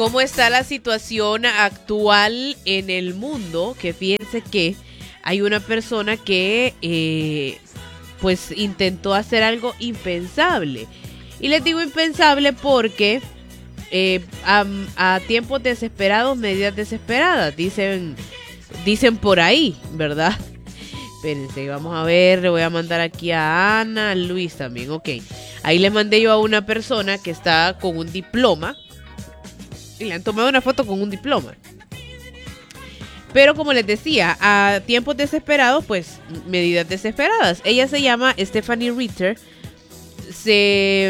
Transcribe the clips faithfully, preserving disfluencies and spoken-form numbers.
cómo está la situación actual en el mundo, que fíjense que hay una persona que eh, pues intentó hacer algo impensable. Y les digo impensable porque eh, a, a tiempos desesperados, medidas desesperadas, dicen, dicen por ahí, ¿verdad? Espérense, vamos a ver, le voy a mandar aquí a Ana, Luis también, ok. Ahí le mandé yo a una persona que está con un diploma y le han tomado una foto con un diploma. Pero como les decía, a tiempos desesperados, pues medidas desesperadas. Ella se llama Stephanie Ritter. Se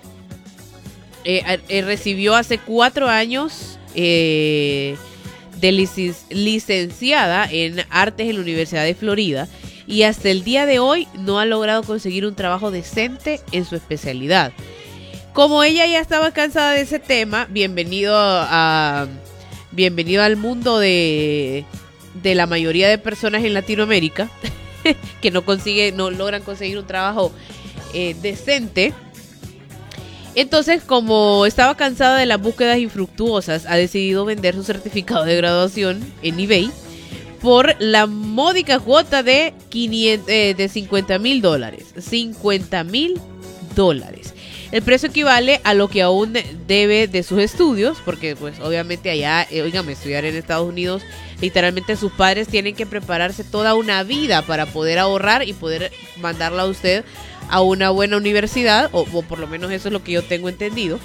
eh, eh, recibió hace cuatro años eh, de lic- licenciada en artes en la Universidad de Florida y hasta el día de hoy no ha logrado conseguir un trabajo decente en su especialidad. Como ella ya estaba cansada de ese tema, bienvenido a, a bienvenido al mundo de, de la mayoría de personas en Latinoamérica que no consigue, no logran conseguir un trabajo eh, decente. Entonces, como estaba cansada de las búsquedas infructuosas, ha decidido vender su certificado de graduación en eBay por la módica cuota de, quinientos, eh, de cincuenta mil dólares. cincuenta mil dólares. El precio equivale a lo que aún debe de sus estudios, porque pues obviamente allá, eh, oígame, estudiar en Estados Unidos, literalmente sus padres tienen que prepararse toda una vida para poder ahorrar y poder mandarla a usted a una buena universidad, o, o por lo menos eso es lo que yo tengo entendido.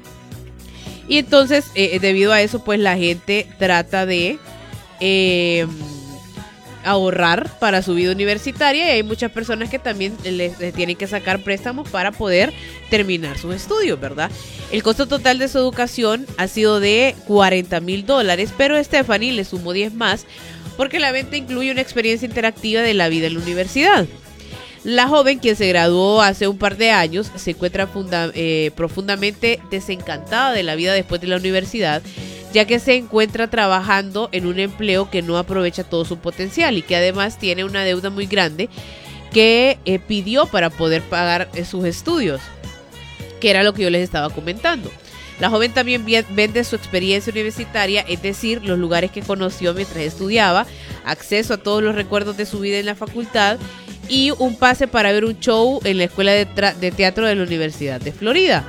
Y entonces, eh, debido a eso, pues la gente trata de eh, ahorrar para su vida universitaria y hay muchas personas que también les, les tienen que sacar préstamos para poder terminar sus estudios, ¿verdad? El costo total de su educación ha sido de cuarenta mil dólares, pero Stephanie le sumó diez más porque la venta incluye una experiencia interactiva de la vida en la universidad. La joven, quien se graduó hace un par de años, se encuentra funda- eh, profundamente desencantada de la vida después de la universidad, ya que se encuentra trabajando en un empleo que no aprovecha todo su potencial y que además tiene una deuda muy grande que eh, pidió para poder pagar eh, sus estudios, que era lo que yo les estaba comentando. La joven también vende su experiencia universitaria, es decir, los lugares que conoció mientras estudiaba, acceso a todos los recuerdos de su vida en la facultad y un pase para ver un show en la Escuela de, tra- de Teatro de la Universidad de Florida.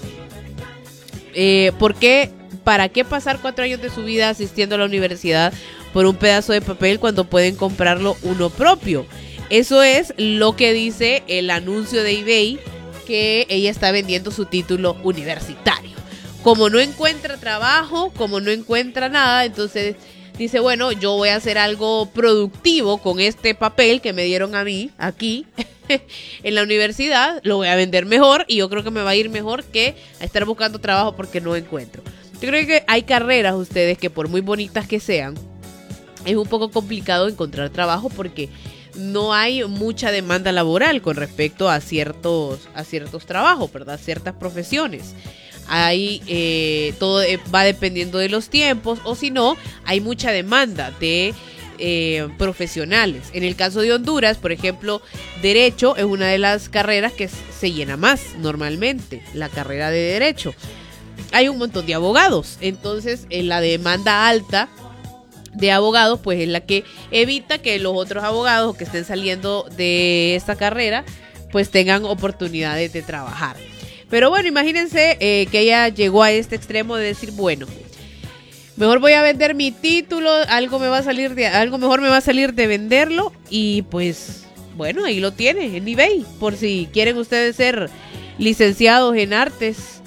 Eh, ¿Por qué? ¿Para qué pasar cuatro años de su vida asistiendo a la universidad por un pedazo de papel cuando pueden comprarlo uno propio? Eso es lo que dice el anuncio de eBay, que ella está vendiendo su título universitario. Como no encuentra trabajo, como no encuentra nada, entonces dice, bueno, yo voy a hacer algo productivo con este papel que me dieron a mí aquí en la universidad, lo voy a vender mejor y yo creo que me va a ir mejor que a estar buscando trabajo porque no encuentro. Yo creo que hay carreras, ustedes, que por muy bonitas que sean, es un poco complicado encontrar trabajo porque no hay mucha demanda laboral con respecto a ciertos, a ciertos trabajos, ¿verdad? Ciertas profesiones. Hay, eh, todo va dependiendo de los tiempos, o si no, hay mucha demanda de eh, profesionales. En el caso de Honduras, por ejemplo, Derecho es una de las carreras que se llena más normalmente, la carrera de Derecho. Hay un montón de abogados, entonces en la demanda alta de abogados pues es la que evita que los otros abogados que estén saliendo de esta carrera pues tengan oportunidades de trabajar. Pero bueno, imagínense eh, que ella llegó a este extremo de decir, bueno, mejor voy a vender mi título, algo me va a salir de, algo mejor me va a salir de venderlo y pues bueno, ahí lo tiene en eBay, por si quieren ustedes ser licenciados en artes,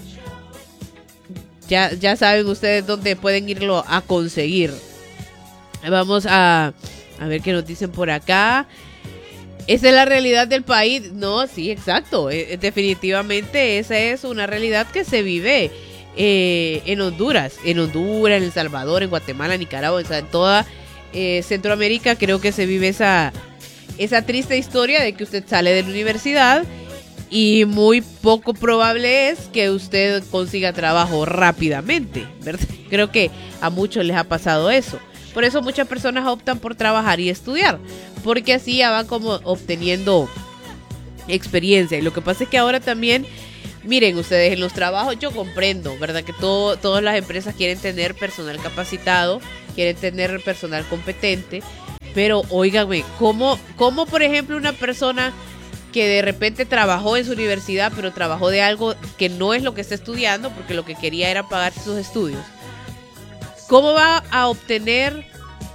ya, ya saben ustedes dónde pueden irlo a conseguir. Vamos a, a ver qué nos dicen por acá. ¿Esa es la realidad del país? No, sí, exacto. Eh, definitivamente esa es una realidad que se vive eh, en Honduras. En Honduras, en El Salvador, en Guatemala, en Nicaragua, o sea, en toda eh, Centroamérica creo que se vive esa, esa triste historia de que usted sale de la universidad y muy poco probable es que usted consiga trabajo rápidamente, ¿verdad? Creo que a muchos les ha pasado eso. Por eso muchas personas optan por trabajar y estudiar, porque así ya van como obteniendo experiencia. Y lo que pasa es que ahora también Miren, ustedes en los trabajos, yo comprendo, ¿verdad? Que todo, todas las empresas quieren tener personal capacitado, quieren tener personal competente, pero óigame, ¿cómo, cómo por ejemplo una persona que de repente trabajó en su universidad, pero trabajó de algo que no es lo que está estudiando, porque lo que quería era pagar sus estudios, cómo va a obtener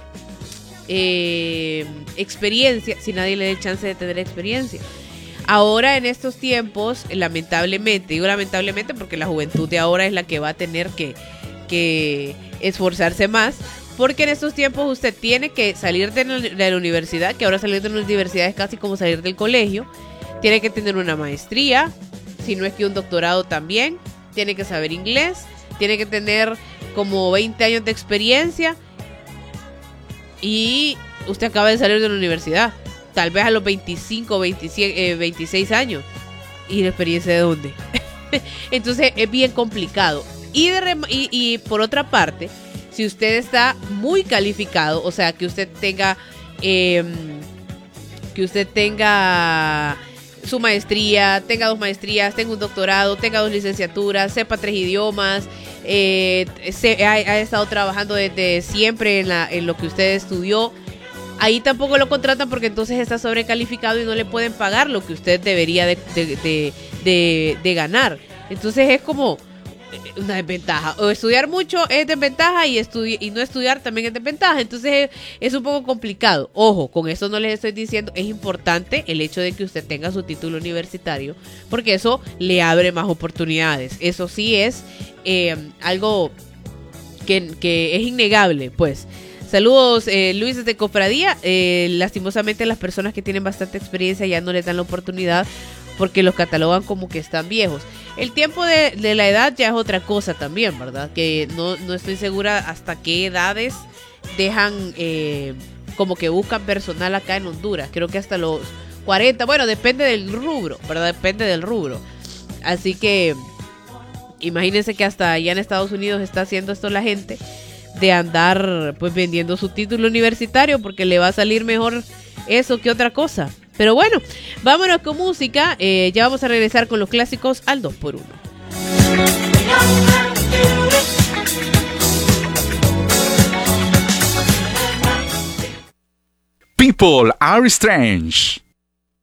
eh, experiencia si nadie le da el chance de tener experiencia? Ahora en estos tiempos, lamentablemente, digo lamentablemente porque la juventud de ahora es la que va a tener que, que esforzarse más, porque en estos tiempos usted tiene que salir de la, de la universidad, que ahora salir de la universidad es casi como salir del colegio, tiene que tener una maestría, si no es que un doctorado también, tiene que saber inglés, tiene que tener como veinte años de experiencia y usted acaba de salir de la universidad. Tal vez a los veinticinco, veintisiete, eh, veintiséis años. ¿Y la experiencia de dónde? Entonces es bien complicado. Y, de rem- y, y por otra parte, si usted está muy calificado, o sea, que usted tenga eh, que usted tenga su maestría, tenga dos maestrías, tenga un doctorado, tenga dos licenciaturas, sepa tres idiomas, eh, se, ha, ha estado trabajando desde siempre en, la, en lo que usted estudió, ahí tampoco lo contratan porque entonces está sobrecalificado y no le pueden pagar lo que usted debería de, de, de, de, de ganar. Entonces es como una desventaja. O estudiar mucho es desventaja y, estudi- y no estudiar también es desventaja. Entonces es, es un poco complicado. Ojo, con eso no les estoy diciendo, es importante el hecho de que usted tenga su título universitario porque eso le abre más oportunidades. Eso sí es eh, algo que, que es innegable, pues. Saludos, eh, Luis, desde Cofradía. Eh, lastimosamente las personas que tienen bastante experiencia ya no les dan la oportunidad porque los catalogan como que están viejos. El tiempo de, de la edad ya es otra cosa también, ¿verdad? Que no, no estoy segura hasta qué edades dejan, eh, como que buscan personal acá en Honduras. Creo que hasta los cuarenta, bueno, depende del rubro, ¿verdad? Depende del rubro. Así que imagínense que hasta allá en Estados Unidos está haciendo esto la gente, de andar pues vendiendo su título universitario porque le va a salir mejor eso que otra cosa. Pero bueno, vámonos con música. Eh, ya vamos a regresar con los clásicos al dos por uno. People are strange.